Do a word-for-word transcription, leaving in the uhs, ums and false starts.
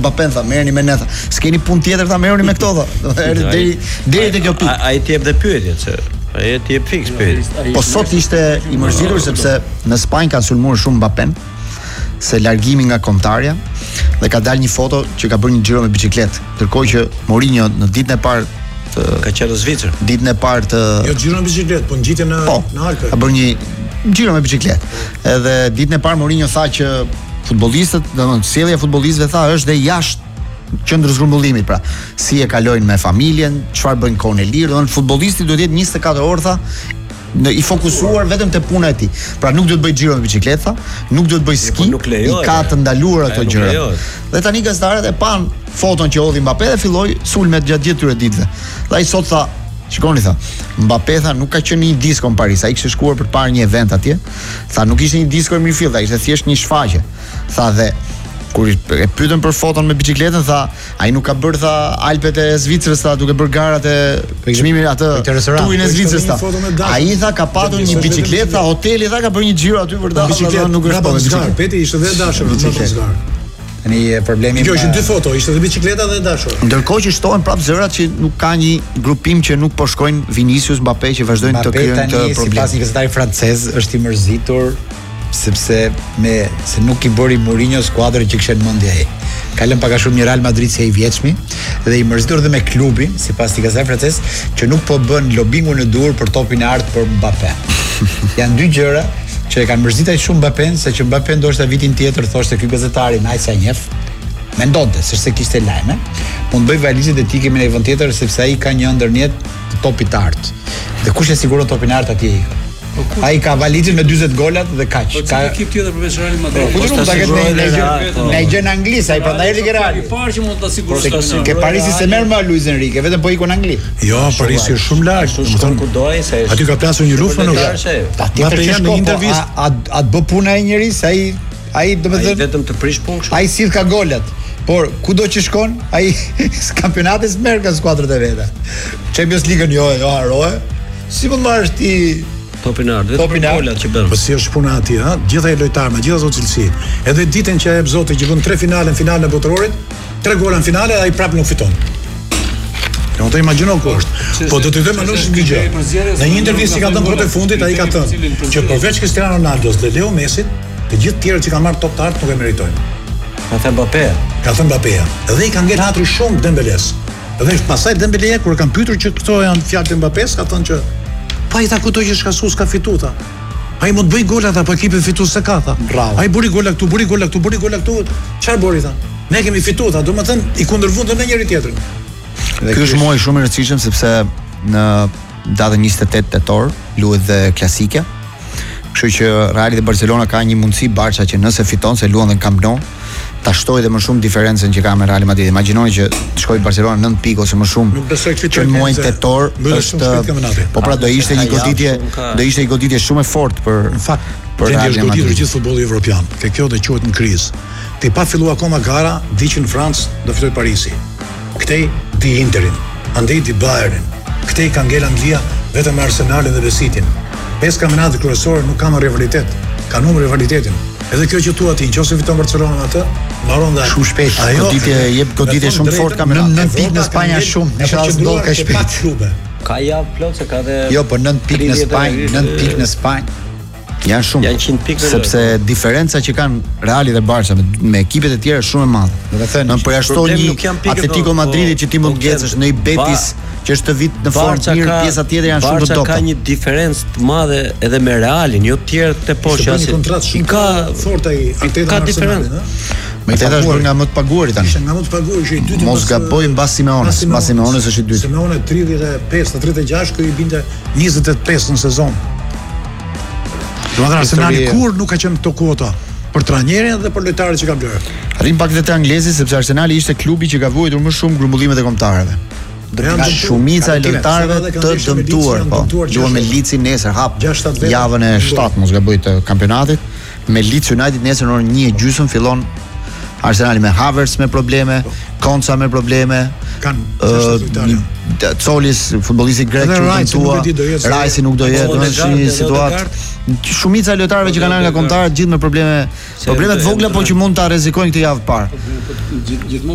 Mbappé tha, merrni me ne tha. S'keni punë tjetër tha, merrni me këto tha. Deri deri te kjo pikë. Ai ti jep dhe pyetjet se ai ti jep fiks pyetjet. Po sot ishte i mërzitur sepse në Spanjë kanë sulmuar shumë Mbappén se largimi nga kontarja dhe ka dalë një foto që ka bërë një xhiro me biçikletë, ndërkohë që Mourinho në ditën e parë të ka qenë në Zvicër. Ditën e parë të jo xhiro me biçikletë, po ngjitje në po, në Alpe. Ka bërë një xhiro me biçikletë. Edhe ditën e parë Mourinho tha që futbollistët, domethënë sjellja e futbollistëve tha është dhe jashtë qendrës grumbullimit, pra si e kalojnë me familjen, çfarë bëjnë kohën e lirë, domethënë futbollisti duhet të jetë njëzet e katër orë tha në i fokusuar vetëm te puna e tij. Pra nuk duhet bëj xhiro me biçikletë, nuk duhet bëj ski, i ka të ndaluar ato gjëra. Dhe tani gazetarët e pan foton që hodhi Mbappé dhe filloi sulmet gjatë gjithë këtyre ditëve. Dhe ai sot tha, shikoni tha, Mbappé tha nuk ka qenë në një disko në Paris, ai kishte shkuar për të parë një event atje. Tha nuk ishte një disko e Mirfield, ai ishte thjesht një shfaqje. Tha dhe kur e pyetën për foton me biçikletën tha, ai nuk ka bërë tha Alpet e Zvicrës tha, duke bërë garat e çmimit atë turin e Zvicrës tha. Ai tha ka patur një biçikletë, tha hoteli tha ka bërë një xhiro aty për dashur, tha nuk është po biçikletë. Peti ishte dhe dashur në zgar. Tani problemi kjo është dy foto, ishte dhe biçikleta dhe dashur. Ndërkohë që shtohen prapë zërat që nuk ka një grupim që nuk po shkojnë Vinicius, Mbappé që vazhdojnë të krijojnë të probleme. Sipas një gazetari francez është i mërzitur sepse me se nuk i bëri Mourinho skuadrën që kishte në mendje ai. Ka lënë pak a shumë një Real Madrid si ai vjeçmi dhe i mërzitur dhe me klubin, sipas një gazetari francez, që nuk po bën lobingun e dur për topin e art për Mbappé. Janë dy gjëra që e kanë mërzitur shumë Mbappén, se që Mbappé ndoshta vitin tjetër thoshte ky gazetari na sa njeh. Mendonte se se kishte lajme, mund bëj valizat e tij kemi në një vend tjetër sepse ai ka një ndërmjet të topit të art. Dhe kush e siguron topin e art atje? Ai ka valizën me dyzet golat dhe kaq. Ka ekip tjetër përveç Real Madrid. Po do të ketë në gjë në anglisë, ai prandaj erdhi Real. I parë që mund ta sigurojë. Ke Parisi se merr me Luis Enrique, vetëm po ikon në Angli. Jo, Parisi është shumë larg, domethënë kudo ai se. Aty ka pasur një luftë në Ujë. Aty ka janë në intervistë, a a të bë puna e njerëzit, ai ai domethënë vetëm të prish punë kështu. Ai sill ka golat. Por kudo që shkon, ai kampionatet merr ka skuadrat e veta. Champions League-ën jo, jo haroje. Si mund marrësh ti topin ardh, vetëm golat që bën. Po si është puna aty, ha? Gjithaj lojtarë, me gjithë ato cilësi. Edhe ditën që e jep Zoti që bën tre finale në finalen e botrorit, tre gola në finale, ai prapë nuk fiton. Unë të imagjino ku është. Po do të them anosh një gjë. Në një intervistë që ka dhënë kohë fundit, ai ka thënë që përveç Cristiano Ronaldos dhe Leo Messit, të gjithë tjerët që kanë marrë top të art nuk e meritojnë. Ka thënë Mbappé. Ka thënë Mbappé. Dhe i ka ngel hatri shumë Dembeles. Dhe pastaj Dembele kur kanë pyetur që këto janë fjalët e Mbappés, ka thënë që pa i ta kudo që shkasu s'ka fitu tha. Ai mund bëj gola tha, po ekipi fitu s'e ka tha. Ai buri gola këtu, buri gola këtu, buri gola këtu. Çfarë buri tha? Ne kemi fitu tha, domethënë i kundërvundën me njëri tjetrin. Dhe ky është muaj shumë i rëndësishëm sepse në datën njëzet e tetë tetor luhet dhe klasika. Kështu që Reali dhe Barcelona ka një mundësi Barça që nëse fiton se luan në Camp Nou, ta shtojë edhe më shumë diferencën që ka me Real Madrid. Imagjinoni që të shkojë Barcelona nëntë pikë ose më shumë. Nuk besoj që në muajin tetor është po pra do ishte një goditje, do ishte një goditje shumë e fortë për në fakt për Real Madrid gjithë futbolli evropian. Ke kjo do quhet në krizë. Ti pa filluar akoma gara, di që në Francë do fitoj Parisi. Këtej di Interin, andej di Bayernin. Këtej ka ngel Anglia vetëm me Arsenalin dhe Besitin. Pesë kampionate kryesore nuk kanë rivalitet, kanë numër rivalitetin. Edhe kjo që thua ti, nëse fiton Barcelona atë, mbaron dhe shumë shpejt. Goditje jep goditje shumë fort kampionat. Në pikë në Spanjë shumë, në shans do ka shpejt. Ka javë plot se ka dhe jo, po nëntë pikë në Spanjë, nëntë pikë në Spanjë. Janë shumë. Janë qind pikë sepse diferenca që kanë Reali dhe Barça me, me ekipet e tjera është shumë e madhe. Do të thënë, në përjashtoj një Atletico Madridit që ti mund të ngecësh në një Betis që është të vit në formë mirë, pjesa tjetër janë shumë të dobta. Barça ka një diferencë të madhe edhe me Realin, jo të tjerë të poshtë asi. Ka fortë ai Arteta ka diferencë. Me Arteta është nga më të paguari tani. Ishte nga më të paguari, ishte i dytë. Mos gaboj mbas Simeones, mbas Simeones është i dytë. Simeone tridhjetë e pesë, tridhjetë e gjashtë, ky i binte njëzet e pesë në sezon. Domethënë Arsenali kur nuk ka qenë këto kuota për trajnerin dhe për lojtarët që ka blerë. Arrin pak vetë anglezi sepse Arsenali ishte klubi që ka vuajtur më shumë grumbullimet e kombëtarëve. Nga shumica e lojtarëve të dëmtuar, po. Luan me Leeds nesër hap javën e shtatë mos gaboj të kampionatit. Me Leeds United nesër në orën një e gjysmë fillon Arsenali me Havertz me probleme, Konca me probleme. Kan Colis, futbollisti grek që dëmtua, Rice nuk do jetë, është një situatë. Shumica e lojtarëve që kanë ardhur nga kombëtarët gjithë me probleme, probleme të vogla, por që mund ta rrezikojnë këtë javë parë.